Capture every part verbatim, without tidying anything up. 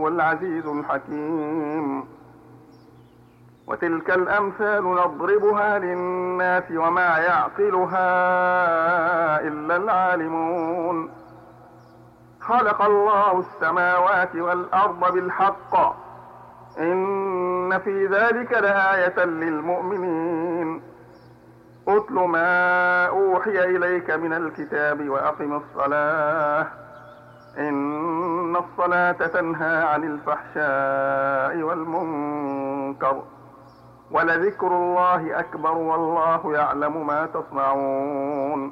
هو العزيز الحكيم. وتلك الأمثال نضربها للناس وما يعقلها إلا العالمون. خلق الله السماوات والأرض بالحق إن في ذلك لآية للمؤمنين. أتل ما أوحي إليك من الكتاب وأقم الصلاة إن الصلاة تنهى عن الفحشاء والمنكر ولذكر الله أكبر والله يعلم ما تصنعون.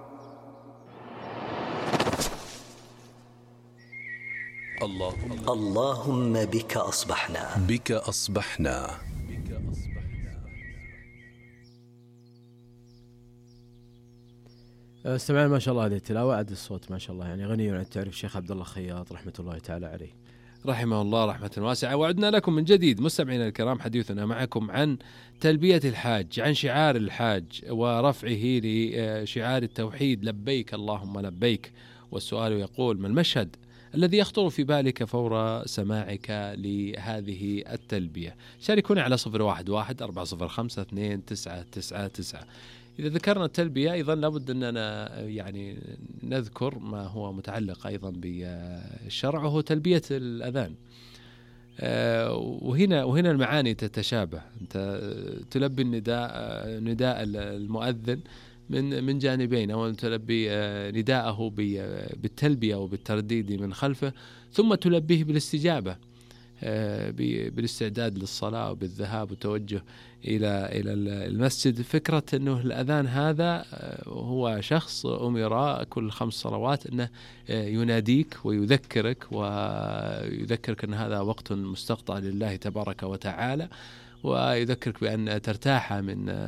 اللهم اللهم بك أصبحنا بك أصبحنا استمعنا ما شاء الله هذه التلاوة، عد الصوت ما شاء الله يعني غني عن التعريف. الشيخ عبد الله خياط رحمة الله تعالى عليه رحمه الله رحمة واسعة. وعدنا لكم من جديد مستمعينا الكرام، حديثنا معكم عن تلبية الحاج، عن شعار الحاج ورفعه لشعار التوحيد لبيك اللهم لبيك. والسؤال يقول: ما المشهد الذي يخطر في بالك فور سماعك لهذه التلبية؟ شاركونا على صفر واحد واحد أربعة صفر خمسة اثنين تسعة تسعة تسعة. إذا ذكرنا التلبية أيضا لابد أننا يعني نذكر ما هو متعلق أيضا بالشرع، وهو تلبية الأذان. وهنا وهنا المعاني تتشابه. أنت تلبي النداء نداء المؤذن من من جانبين، أو تلبي نداءه بالتلبية وبالترديد من خلفه، ثم تلبيه بالاستجابة بالاستعداد للصلاة وبالذهاب والتوجه إلى إلى المسجد. فكرة أنه الأذان هذا هو شخص أمر كل خمس صلوات أنه يناديك ويذكرك ويذكرك أن هذا وقت مستقطع لله تبارك وتعالى، ويذكرك بأن ترتاح من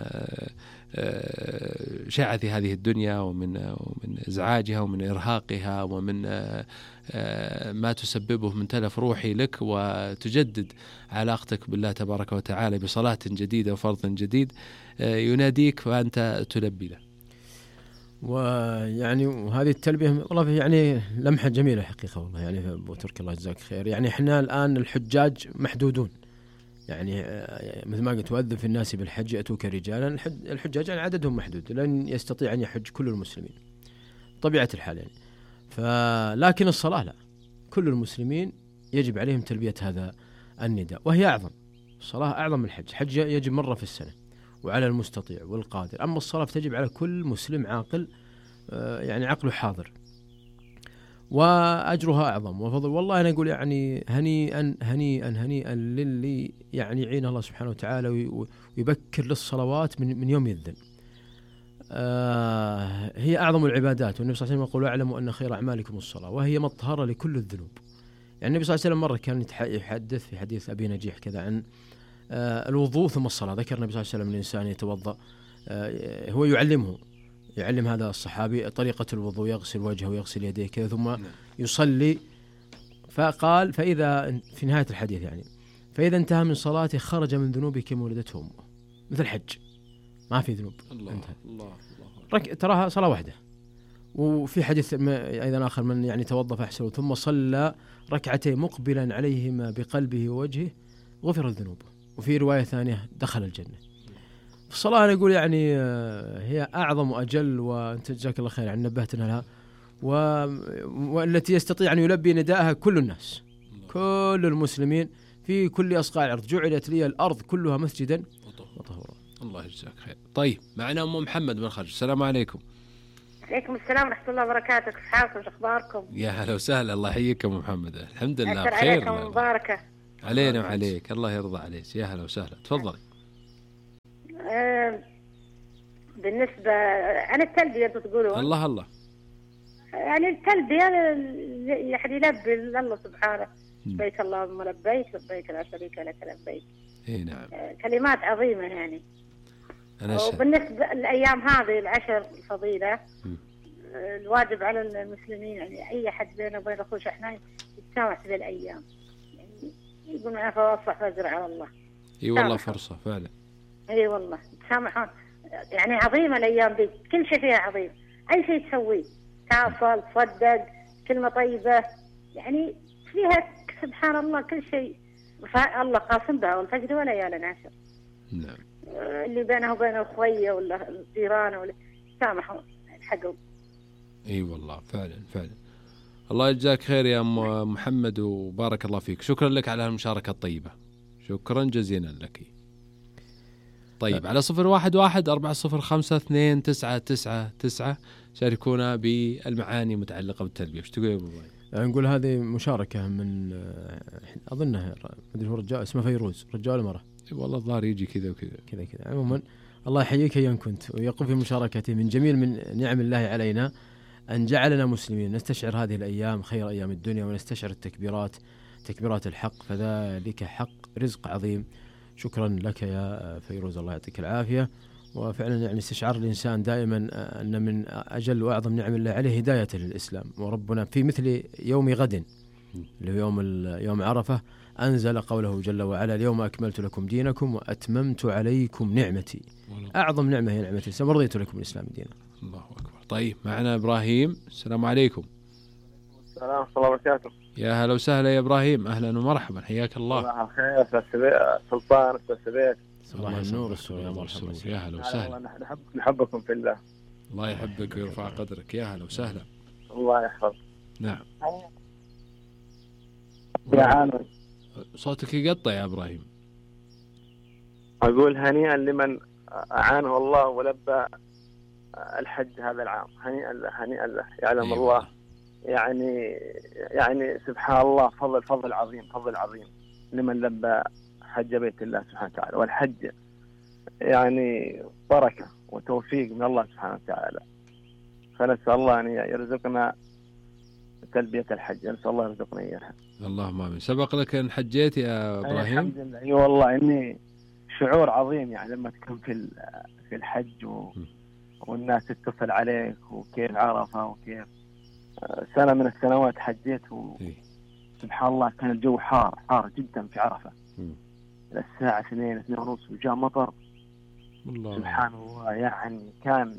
شعث هذه الدنيا ومن ومن إزعاجها ومن إرهاقها ومن ما تسببه من تلف روحي لك، وتجدد علاقتك بالله تبارك وتعالى بصلاة جديدة وفرض جديد يناديك فأنت تلبي له. ويعني وهذه التلبية والله يعني لمحة جميلة حقيقة والله، يعني أبو تركي الله يجزاك خير. يعني إحنا الآن الحجاج محدودون، يعني مثل ما قلت: وأذن في الناس بالحج يأتوك رجالا. الحجاج يعني عددهم محدود، لن يستطيع أن يحج كل المسلمين طبيعة الحال يعني. فلكن الصلاة لا، كل المسلمين يجب عليهم تلبية هذا النداء، وهي أعظم. الصلاة أعظم من الحج. الحج يجب مرة في السنة وعلى المستطيع والقادر، أما الصلاة تجب على كل مسلم عاقل، يعني عقله حاضر، وأجرها أعظم وفضل. والله أنا أقول يعني هنيئا هنيئا هنيئا للي يعني يعين الله سبحانه وتعالى ويبكر للصلوات من من يوم يذن. آه هي أعظم العبادات، والنبي صلى الله عليه وسلم يقول: اعلموا أن خير أعمالكم الصلاة، وهي مطهرة لكل الذنوب. يعني النبي صلى الله عليه وسلم مرة كان يحدث في حديث أبي نجيح كذا عن آه الوضوء ثم الصلاة. ذكر النبي صلى الله عليه وسلم الإنسان يتوضأ، آه هو يعلمه يعلم هذا الصحابي طريقة الوضوء، يغسل وجهه ويغسل يديه كذا ثم يصلي. فقال: فإذا في نهاية الحديث يعني فإذا انتهى من صلاته خرج من ذنوبه كما ولدته أمه، مثل الحج ما في ذنوب. الله انتهى. الله رك... تراها صلاة واحدة. وفي حديث أيضا آخر: من يعني توضأ فأحسن ثم صلى ركعتين مقبلا عليهما بقلبه ووجهه غفرت ذنوبه. وفي رواية ثانية: دخل الجنة. الصلاة أنا أقول يعني هي أعظم وأجل، وأنت جزاك الله خير عن نبهتنا لها، و... والتي يستطيع أن يلبي نداءها كل الناس، كل المسلمين في كل أصقاع الأرض. جعلت لي الأرض كلها مسجدا وطهورا. الله يجزاك خير. طيب معنا أم محمد من الخارج. السلام عليكم. عليكم السلام ورحمة الله وبركاته. كيف حالكم؟ شو أخباركم؟ يا هلا وسهلا. الله يحييكم أم محمد. الحمد لله بخير. عليكم مباركة. علينا وعليك. الله يرضى عليك. يا هلا وسهلا. تفضلي. أه بالنسبة عن التلبية تقولون الله الله يعني التلبية يعني يلبي الله سبحانه: لبيك اللهم لبيك لبيك لا شريك لك لبيك. اي نعم. كلمات عظيمة يعني. أنا وبالنسبة للأيام هذه العشر الفضيلة، الواجب على المسلمين يعني أي حد بينه وبين أخوه شحناء يتسامح في الأيام، يعني يقول معه فواصح فاجر على الله. اي والله فرصة فعلا. اي والله تسامحون، يعني عظيمة الأيام دي، كل شيء فيها عظيم. أي شيء تسويه، تعفل، تصدق، كلمة طيبة، يعني فيها سبحان الله كل شيء الله قاسم بها، والفجر وليال عشر. نعم. اللي بينه وبين اخويه ولا جيرانه ولا سامحوا الحقوا. اي والله فعلا فعلا. الله يجزاك خير يا ام محمد وبارك الله فيك، شكرا لك على المشاركه الطيبه، شكرا جزيلا لك. طيب على صفر واحد واحد أربعة صفر خمسة اثنين تسعة تسعة تسعة شاركونا بالمعاني متعلقة بالتلبية. وش تقول يا أبو يعني نقول هذه مشاركة من أظنها مدري هو رجال اسمه فيروز، رجال مرة والله الظاهر يجي كذا وكذا كذا كذا. عموما الله يحييك أيا كنت، ويقول في مشاركته من جميل من نعم الله علينا أن جعلنا مسلمين نستشعر هذه الأيام خير أيام الدنيا، ونستشعر التكبيرات تكبيرات الحق، فذلك حق رزق عظيم. شكرا لك يا فيروز، الله يعطيك العافية. وفعلا يعني استشعار الإنسان دائما أن من أجل وأعظم نعم الله عليه هداية للإسلام، وربنا في مثل يوم غد اللي هو يوم يوم عرفة أنزل قوله جل وعلا اليوم أكملت لكم دينكم وأتممت عليكم نعمتي. أعظم نعمة هي نعمة الإسلام، ورضيت لكم الإسلام دينا. الله أكبر. طيب معنا إبراهيم، السلام عليكم. السلام ورحمة الله وبركاته. يا هلا وسهلا يا إبراهيم، أهلا ومرحبا، حياك الله. صباح الخير أستاذ سلطان، أستاذ سبيت. صباح النور والسرور، يا مرحبا. يا هلا وسهلا. نحب نحبكم في الله. الله يحبك ويرفع قدرك، يا هلا وسهلا. الله يحفظك. نعم. يا عامر صوتك يقطع يا إبراهيم. أقول هنيئا لمن أعانه الله ولبى الحج هذا العام، هنيئا له هنيئا له، يعلم أيوة. الله يعني يعني سبحان الله، فضل فضل عظيم فضل عظيم لمن لبى حج بيت الله سبحانه وتعالى. والحج يعني بركة وتوفيق من الله سبحانه وتعالى، فنسأل الله أن يرزقنا تلبية الحج، نسأل الله يرزقنا إياها. اللهم آمين. سبق لك أن حجيت يا إبراهيم؟ الحمد لله. أي والله إني شعور عظيم يعني لما تكون في في الحج و... والناس تتصل عليك وكيف عرفة وكيف. سنة من السنوات حجيت وسبحان الله كان الجو حار حار جدا في عرفة الساعة اثنين اثنين ونص وجاء مطر. الله. سبحان الله يعني كان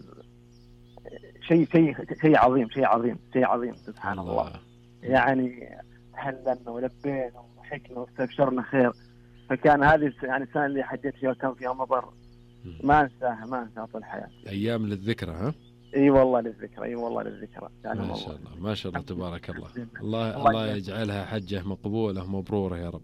شيء شيء شيء عظيم شيء عظيم شيء عظيم سبحان الله, الله. يعني تحللنا ولبينا وضحكنا واستبشرنا خير. فكان هذه يعني السنة اللي حجيت فيها كان فيها مطر ما انساها ما انساها طول حياتي. ايام للذكرى. ها اي والله للذكرى اي والله للذكرى يعني ما شاء الله ما شاء الله تبارك الله. الله الله, الله يجعلها حجة مقبولة مبرورة يا رب.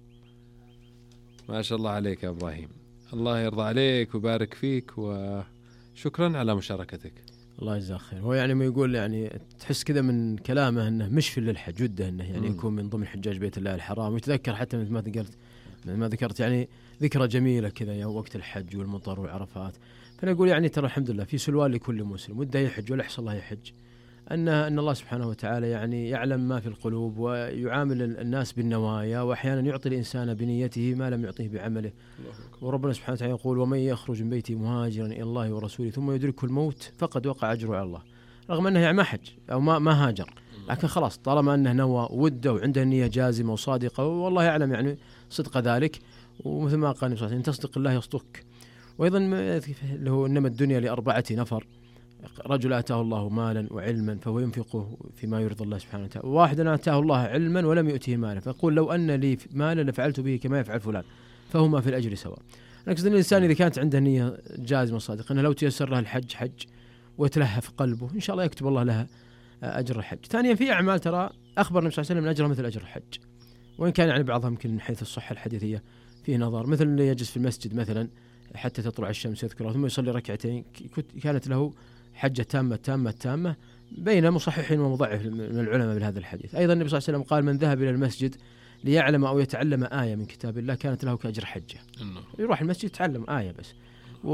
ما شاء الله عليك يا إبراهيم، الله يرضى عليك ويبارك فيك، وشكرا على مشاركتك. الله يجزاه خير. هو يعني ما يقول يعني تحس كذا من كلامه انه مش في للحج، وده انه يعني م. يكون من ضمن حجاج بيت الله الحرام، ويتذكر حتى مثل ما ذكرت ما ذكرت يعني ذكرى جميلة كذا يا وقت الحج والمطر والعرفات. فأنا أقول يعني ترى الحمد لله في سلوان لكل مسلم وده يحج ولا يحصل الله يحج، أن أن الله سبحانه وتعالى يعني يعلم ما في القلوب ويعامل الناس بالنوايا، وأحيانا يعطي الإنسان بنيته ما لم يعطيه بعمله. وربنا سبحانه وتعالى يقول ومن يخرج من بيته مهاجرا إلى الله ورسوله ثم يدركه الموت فقد وقع أجره على الله، رغم أنه يعني ما حج أو ما ما هاجر، لكن خلاص طالما أنه نوى وده وعنده نية جازمة وصادقة، والله يعلم يعني صدق ذلك. ومثل ما قال النبي إن تصدق الله يصدقك. وأيضا اللي هو إنما الدنيا لأربعة نفر، رجل آتاه الله مالا وعلما فهو ينفقه فيما يرضي الله سبحانه وتعالى، وواحد آتاه الله علما ولم يؤته مالا فيقول لو أن لي مالا لفعلت به كما يفعل فلان فهما في الأجر سواء. أقصد أن الإنسان إذا كانت عنده نية جازمة صادقة أنه لو تيسر له الحج حج وتلهف قلبه إن شاء الله يكتب الله لها أجر الحج. ثانيا في أعمال ترى أخبر النبي صلى الله عليه وسلم من أجرها مثل أجر الحج، وإن كان يعني بعضها يمكن من حيث الصحة الحديثية فيه نظر، مثل اللي يجلس في المسجد مثلا حتى تطلع الشمس يذكرها ثم يصلي ركعتين كانت له حجة تامة تامة تامة، بين مصحح ومضعف من العلماء بهذا الحديث. أيضا النبي صلى الله عليه وسلم قال من ذهب إلى المسجد ليعلم أو يتعلم آية من كتاب الله كانت له كأجر حجة. يروح المسجد يتعلم آية بس،